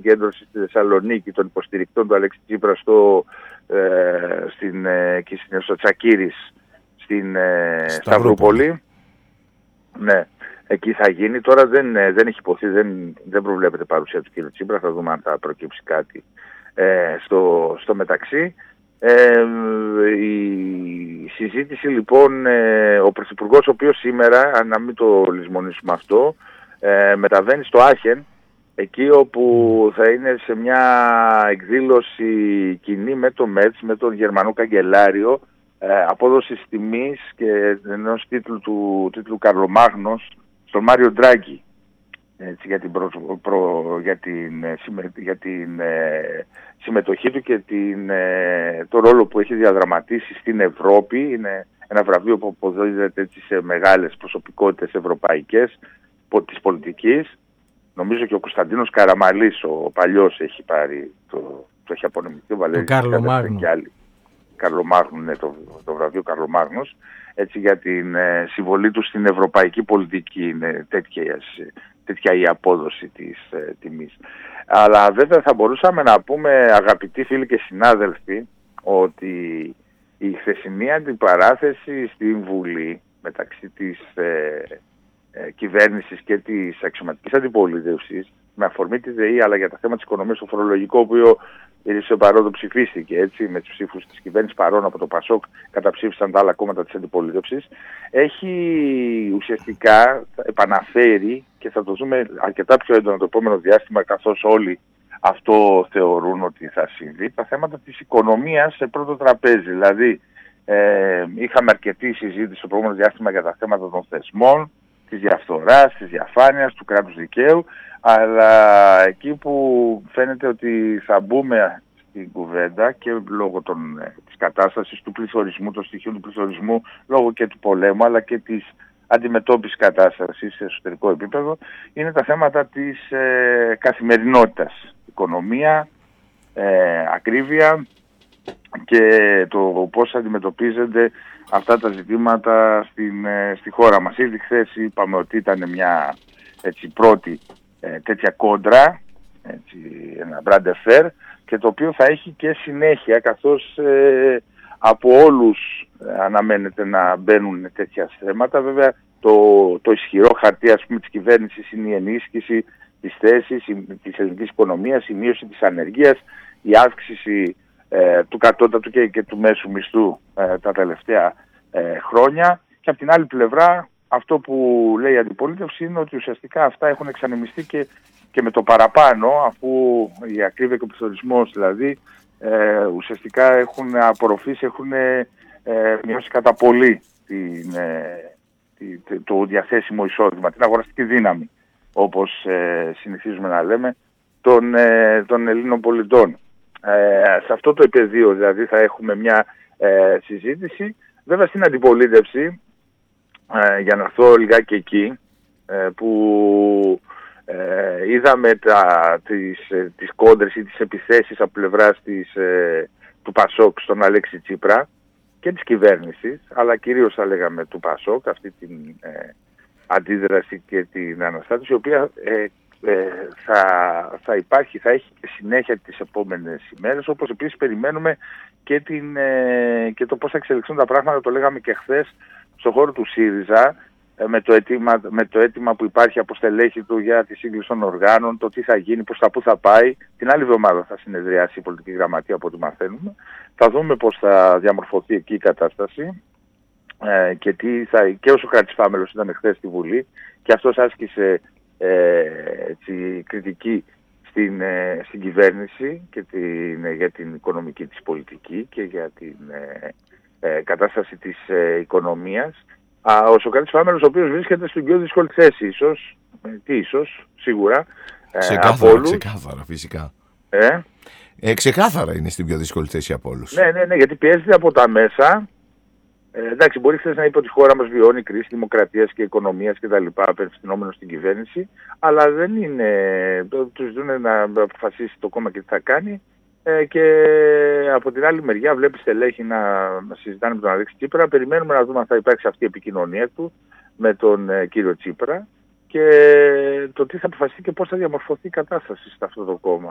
συγκέντρωση στη Θεσσαλονίκη των υποστηρικτών του Αλέξη Τσίπρα στο Τσακίρις στην Σταυρούπολη. Ναι, εκεί θα γίνει. Τώρα δεν έχει υποθεί, δεν προβλέπεται παρουσία του κ. Τσίπρα. Θα δούμε αν θα προκύψει κάτι στο μεταξύ. Η συζήτηση λοιπόν, ο Πρωθυπουργός, ο οποίος σήμερα, να μην το λησμονήσουμε αυτό, μεταβαίνει στο Άχεν, εκεί όπου θα είναι σε μια εκδήλωση κοινή με το ΜΕΤΣ, με τον Γερμανό Καγκελάριο, απόδοσης τιμής και ενός τίτλου Καρλομάγνος στον Μάριο Ντράγκη, έτσι, για την συμμετοχή του και το ρόλο που έχει διαδραματίσει στην Ευρώπη. Είναι ένα βραβείο που αποδίδεται έτσι σε μεγάλες προσωπικότητες ευρωπαϊκές της πολιτικής. Νομίζω και ο Κωνσταντίνος Καραμαλής, ο παλιός, έχει πάρει το έχει απονεμηθεί, ο Βαλέρης Καρλομάγνου. Και άλλοι. Καρλομάγνου, ναι, το βραβείο Καρλομάγνος, έτσι, για την συμβολή του στην ευρωπαϊκή πολιτική. Είναι τέτοια η απόδοση της τιμής. Αλλά βέβαια θα μπορούσαμε να πούμε, αγαπητοί φίλοι και συνάδελφοι, ότι η χθεσινή αντιπαράθεση στην Βουλή μεταξύ της κυβέρνησης και της αξιωματικής αντιπολίτευσης, με αφορμή τη ΔΕΗ, αλλά για τα θέματα της οικονομίας, το φορολογικό, το οποίο σε παρόδο ψηφίστηκε, έτσι, με τους ψήφους της κυβέρνησης παρόν από το ΠΑΣΟΚ, καταψήφισαν τα άλλα κόμματα της αντιπολίτευσης, έχει ουσιαστικά επαναφέρει, και θα το δούμε αρκετά πιο έντονα το επόμενο διάστημα, καθώς όλοι αυτό θεωρούν ότι θα συμβεί, τα θέματα της οικονομίας σε πρώτο τραπέζι. Δηλαδή, είχαμε αρκετή συζήτηση στο προηγούμενο διάστημα για τα θέματα των θεσμών, της διαφθοράς, της διαφάνειας, του κράτους δικαίου, αλλά εκεί που φαίνεται ότι θα μπούμε στην κουβέντα και λόγω της κατάστασης του πληθωρισμού, των στοιχείων του πληθωρισμού, λόγω και του πολέμου, αλλά και της αντιμετώπισης κατάστασης σε εσωτερικό επίπεδο, είναι τα θέματα της καθημερινότητας. Οικονομία, ακρίβεια και το πώς αντιμετωπίζονται αυτά τα ζητήματα στη χώρα μας. Ήδη χθες είπαμε ότι ήταν μια πρώτη τέτοια κόντρα, ένα brand affair, και το οποίο θα έχει και συνέχεια, καθώς από όλους αναμένεται να μπαίνουν τέτοια θέματα. Βέβαια το ισχυρό χαρτί, ας πούμε, της κυβέρνησης είναι η ενίσχυση της θέσης της ελληνικής οικονομίας, η μείωση της ανεργίας, η αύξηση του κατώτατου και του μέσου μισθού τα τελευταία χρόνια. Και από την άλλη πλευρά, αυτό που λέει η αντιπολίτευση είναι ότι ουσιαστικά αυτά έχουν εξανεμιστεί και με το παραπάνω, αφού η ακρίβεια και ο πληθωρισμός δηλαδή ουσιαστικά έχουν απορροφήσει, έχουν μειώσει κατά πολύ το διαθέσιμο εισόδημα, την αγοραστική δύναμη, όπως συνηθίζουμε να λέμε, των Ελλήνων πολιτών. Σε αυτό το επαιδείο δηλαδή θα έχουμε μια συζήτηση. Βέβαια στην αντιπολίτευση, για να έρθω λιγάκι εκεί, που είδαμε τις κόντρες ή τις επιθέσεις από πλευράς του ΠΑΣΟΚ στον Αλέξη Τσίπρα και της κυβέρνησης, αλλά κυρίως θα λέγαμε του ΠΑΣΟΚ, αυτή την αντίδραση και την αναστάτωση, η οποία θα υπάρχει, θα έχει και συνέχεια τις επόμενες ημέρες, όπως επίσης περιμένουμε και το πώς θα εξελιχθούν τα πράγματα. Το λέγαμε και χθες στον χώρο του ΣΥΡΙΖΑ, με το αίτημα που υπάρχει από στελέχη του για τη σύγκληση των οργάνων, το τι θα γίνει, προς τα πού θα πάει. Την άλλη εβδομάδα θα συνεδριάσει η πολιτική γραμματεία, από ό,τι μαθαίνουμε. Θα δούμε πώς θα διαμορφωθεί εκεί η κατάσταση και ο Σωκράτης Φάμελος ήταν χθες στη Βουλή και αυτός άσκησε κριτική στην κυβέρνηση και για την οικονομική της πολιτική και για την κατάσταση της οικονομίας. Ο Σωκράτης Φάμελος, ο οποίος βρίσκεται στην πιο δύσκολη θέση, σίγουρα. Ξεκάθαρα, φυσικά. Ξεκάθαρα είναι στην πιο δύσκολη θέση από όλους. Ναι, γιατί πιέζεται από τα μέσα. Εντάξει, μπορεί χθες να είπε ότι η χώρα μας βιώνει κρίση δημοκρατίας και οικονομίας και τα λοιπά, απευθυνόμενο στην κυβέρνηση, αλλά δεν είναι. Τους ζητούν να αποφασίσει το κόμμα και τι θα κάνει. Και από την άλλη μεριά βλέπει στελέχη να συζητάνε με τον Αλέξη Τσίπρα. Περιμένουμε να δούμε αν θα υπάρξει αυτή η επικοινωνία του με τον κύριο Τσίπρα και το τι θα αποφασίσει και πώς θα διαμορφωθεί η κατάσταση σε αυτό το κόμμα.